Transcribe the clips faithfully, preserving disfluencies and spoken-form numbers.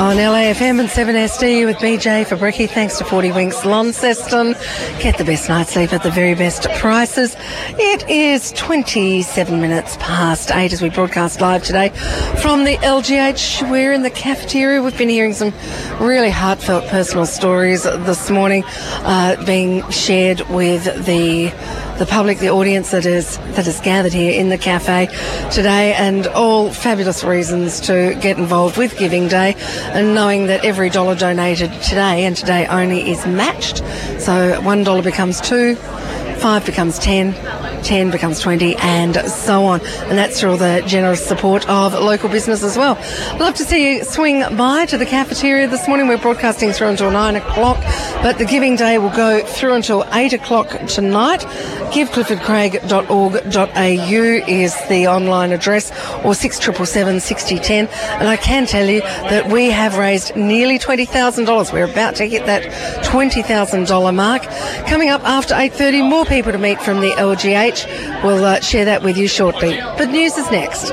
On L A F M and seven S D with B J for Bricky. Thanks to forty Winks Launceston. Get the best night's sleep at the very best prices. It is twenty-seven minutes past eight as we broadcast live today from the L G H. We're in the cafeteria. We've been hearing some really heartfelt personal stories this morning uh, being shared with the the public, the audience that is that is gathered here in the cafe today, and all fabulous reasons to get involved with Giving Day, and knowing that every dollar donated today and today only is matched. So one dollar becomes two, five becomes ten, ten becomes twenty, and so on. And that's through all the generous support of local business as well. Love to see you swing by to the cafeteria this morning. We're broadcasting through until nine o'clock, but the Giving Day will go through until eight o'clock tonight. give clifford craig dot org dot a u is the online address, or six seven seven, six zero one zero. And I can tell you that we have raised nearly twenty thousand dollars. We're about to hit that twenty thousand dollars mark. Coming up after eight thirty, more people to meet from the L G H. We'll uh, share that with you shortly. But news is next.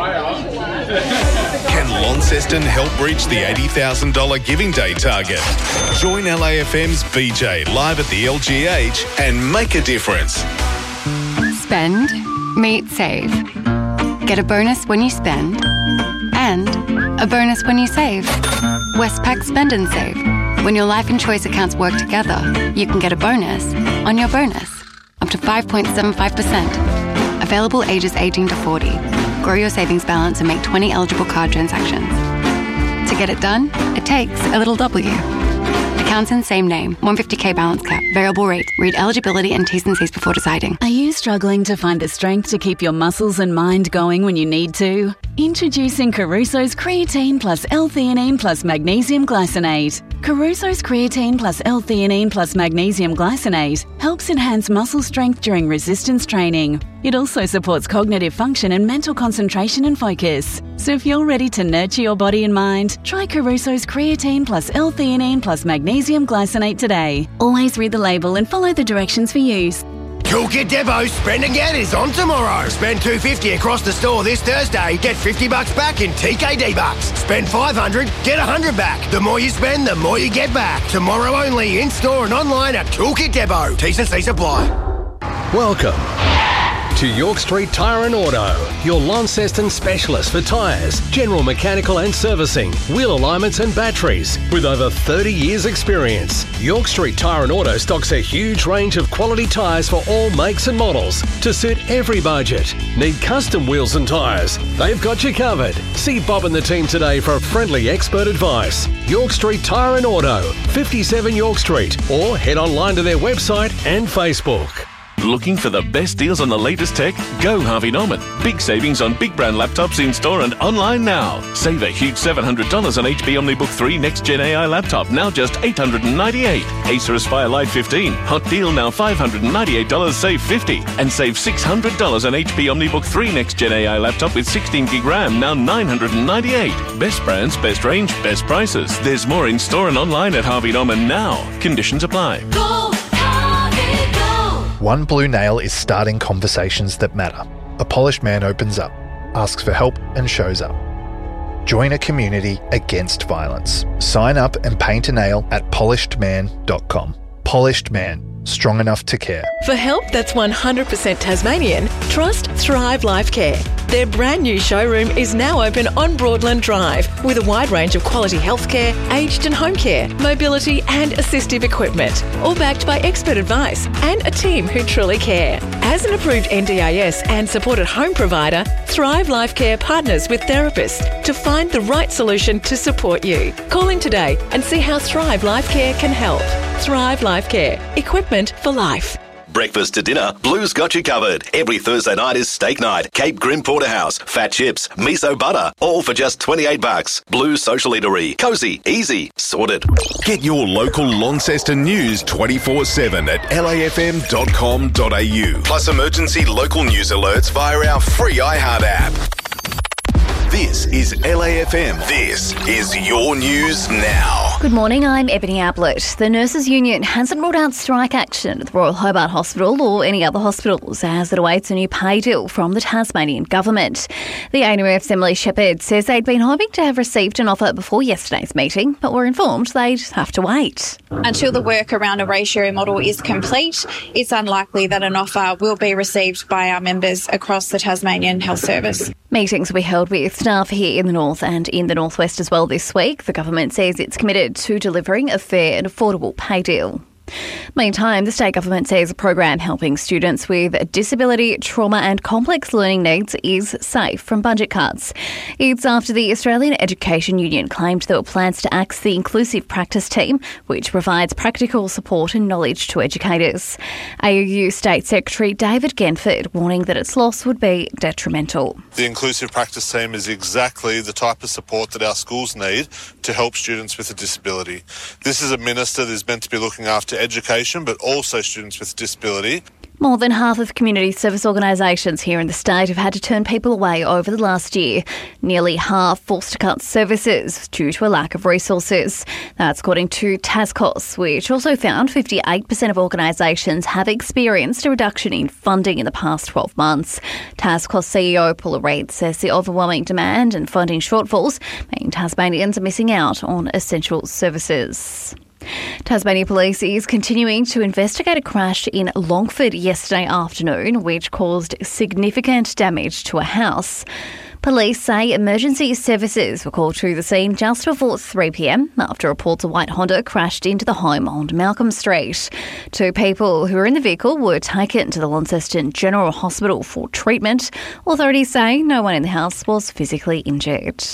Can Launceston help reach the eighty thousand dollars Giving Day target? Join L A F M's B J live at the L G H and make a difference. Spend, meet, save. Get a bonus when you spend, and a bonus when you save. Westpac Spend and Save. When your life and choice accounts work together, you can get a bonus on your bonus, up to five point seven five percent. Available ages eighteen to forty. Grow your savings balance and make twenty eligible card transactions. To get it done, it takes a little W. Accounts in same name. one hundred fifty thousand balance cap. Variable rate. Read eligibility and T's and C's before deciding. Are you struggling to find the strength to keep your muscles and mind going when you need to? Introducing Caruso's Creatine plus L-theanine plus Magnesium Glycinate. Caruso's Creatine plus L-theanine plus Magnesium Glycinate helps enhance muscle strength during resistance training. It also supports cognitive function and mental concentration and focus. So if you're ready to nurture your body and mind, try Caruso's Creatine plus L-theanine plus Magnesium Glycinate today. Always read the label and follow the directions for use. Toolkit Depot Spend and Get is on tomorrow. Spend two hundred fifty dollars across the store this Thursday. Get fifty bucks back in T K D bucks. Spend five hundred dollars, get one hundred dollars back. The more you spend, the more you get back. Tomorrow only, in-store and online at Toolkit Depot. T's and C's apply. Welcome to York Street Tyre and Auto, your Launceston specialist for tyres, general mechanical and servicing, wheel alignments and batteries. With over thirty years experience, York Street Tyre and Auto stocks a huge range of quality tyres for all makes and models to suit every budget. Need custom wheels and tyres? They've got you covered. See Bob and the team today for friendly expert advice. York Street Tyre and Auto, fifty-seven York Street, or head online to their website and Facebook. Looking for the best deals on the latest tech? Go Harvey Norman. Big savings on big brand laptops in store and online now. Save a huge seven hundred dollars on H P OmniBook three Next Gen A I laptop, now just eight hundred ninety-eight dollars. Acer Aspire Lite fifteen, hot deal now five hundred ninety-eight dollars, save fifty dollars. And save six hundred dollars on H P OmniBook three Next Gen A I laptop with sixteen gig RAM, now nine hundred ninety-eight dollars. Best brands, best range, best prices. There's more in store and online at Harvey Norman now. Conditions apply. Go! One Blue Nail is starting conversations that matter. A polished man opens up, asks for help and shows up. Join a community against violence. Sign up and paint a nail at polished man dot com. Polished Man. Strong enough to care. For help that's one hundred percent Tasmanian, trust Thrive Life Care. Their brand new showroom is now open on Broadland Drive with a wide range of quality healthcare, aged and home care, mobility and assistive equipment, all backed by expert advice and a team who truly care. As an approved N D I S and supported home provider, Thrive Life Care partners with therapists to find the right solution to support you. Call in today and see how Thrive Life Care can help. Thrive Life Care. Equipment for life. Breakfast to dinner, Blue's got you covered. Every Thursday night is steak night. Cape Grim Porterhouse, fat chips, miso butter, all for just twenty-eight bucks. Blue Social Eatery. Cozy, easy, sorted. Get your local Launceston news twenty-four seven at L A F M dot com dot a u. Plus emergency local news alerts via our free iHeart app. This is L A F M. This is your news now. Good morning, I'm Ebony Ablett. The Nurses Union hasn't ruled out strike action at the Royal Hobart Hospital or any other hospitals as it awaits a new pay deal from the Tasmanian government. The A N U F's Emily Shepherd says they'd been hoping to have received an offer before yesterday's meeting, but were informed they'd have to wait. Until the work around a ratio model is complete, it's unlikely that an offer will be received by our members across the Tasmanian Health Service. Meetings will be held with staff here in the north and in the northwest as well this week. The government says it's committed to delivering a fair and affordable pay deal. Meantime, the state government says a program helping students with disability, trauma and complex learning needs is safe from budget cuts. It's after the Australian Education Union claimed there were plans to axe the Inclusive Practice Team, which provides practical support and knowledge to educators. A U U State Secretary David Genford warning that its loss would be detrimental. The Inclusive Practice Team is exactly the type of support that our schools need to help students with a disability. This is a minister that is meant to be looking after education, but also students with disability. More than half of community service organisations here in the state have had to turn people away over the last year. Nearly half forced to cut services due to a lack of resources. That's according to TASCOS, which also found fifty-eight percent of organisations have experienced a reduction in funding in the past twelve months. TASCOS C E O Paula Reid says the overwhelming demand and funding shortfalls mean Tasmanians are missing out on essential services. Tasmania Police is continuing to investigate a crash in Longford yesterday afternoon, which caused significant damage to a house. Police say emergency services were called to the scene just before three p.m. after reports a white Honda crashed into the home on Malcolm Street. Two people who were in the vehicle were taken to the Launceston General Hospital for treatment. Authorities say no one in the house was physically injured.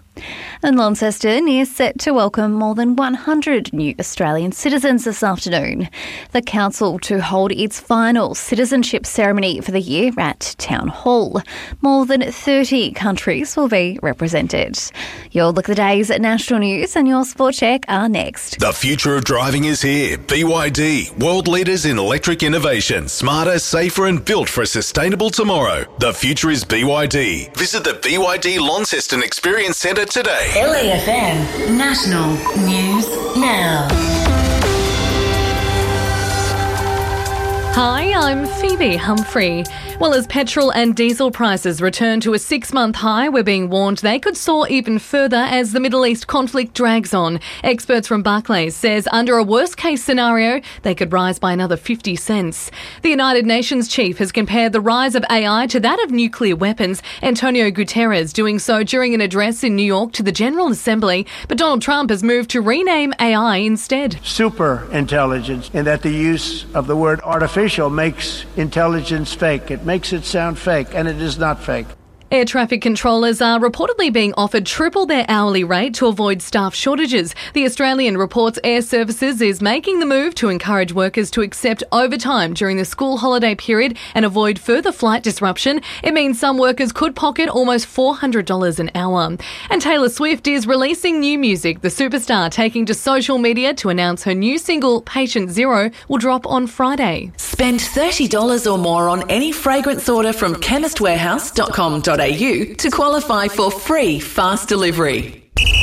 And Launceston is set to welcome more than one hundred new Australian citizens this afternoon. The council to hold its final citizenship ceremony for the year at Town Hall. More than thirty countries will be represented. Your Look at the Day's national news and your Sport Check are next. The future of driving is here. B Y D, world leaders in electric innovation. Smarter, safer and built for a sustainable tomorrow. The future is B Y D. Visit the B Y D Launceston Experience Centre today. L A F M National News Now. Hi, I'm Phoebe Humphrey. Well, as petrol and diesel prices return to a six-month high, we're being warned they could soar even further as the Middle East conflict drags on. Experts from Barclays says under a worst-case scenario, they could rise by another fifty cents. The United Nations chief has compared the rise of A I to that of nuclear weapons, Antonio Guterres doing so during an address in New York to the General Assembly. But Donald Trump has moved to rename A I instead. Super intelligence, in that the use of the word artificial makes intelligence fake. It makes it sound fake, and it is not fake. Air traffic controllers are reportedly being offered triple their hourly rate to avoid staff shortages. The Australian reports Air Services is making the move to encourage workers to accept overtime during the school holiday period and avoid further flight disruption. It means some workers could pocket almost four hundred dollars an hour. And Taylor Swift is releasing new music. The superstar taking to social media to announce her new single, Patient Zero, will drop on Friday. Spend thirty dollars or more on any fragrance order from chemist warehouse dot com dot a u to qualify for free fast delivery.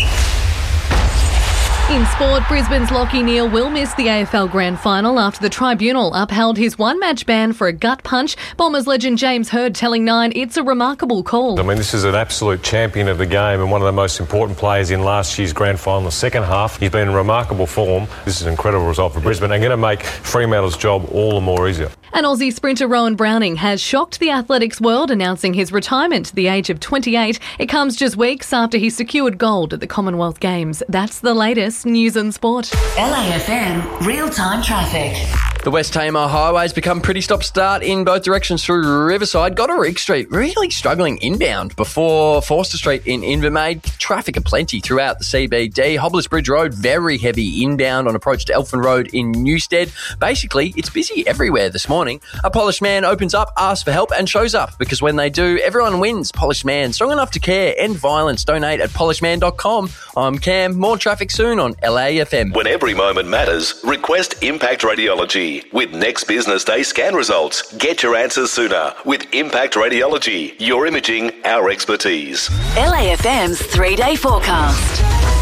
In sport, Brisbane's Lachie Neale will miss the A F L Grand Final after the tribunal upheld his one-match ban for a gut punch. Bombers legend James Hird telling Nine it's a remarkable call. I mean, this is an absolute champion of the game and one of the most important players in last year's Grand Final, the second half. He's been in remarkable form. This is an incredible result for Brisbane and going to make Fremantle's job all the more easier. And Aussie sprinter Rowan Browning has shocked the athletics world, announcing his retirement at the age of twenty-eight. It comes just weeks after he secured gold at the Commonwealth Games. That's the latest news and sport. L A F M real-time traffic. The West Tamar highways become pretty stop-start in both directions through Riverside. Goderich Street really struggling inbound before Forster Street in Invermaid. Traffic aplenty throughout the C B D. Hobblers Bridge Road, very heavy inbound on approach to Elfin Road in Newstead. Basically, it's busy everywhere this morning. A polished man opens up, asks for help and shows up because when they do, everyone wins. Polished Man, strong enough to care, end violence. Donate at polished man dot com. I'm Cam. More traffic soon on L A F M. When every moment matters, request Impact Radiology. With next business day scan results, get your answers sooner with Impact Radiology. Your imaging, our expertise. L A F M's three-day forecast.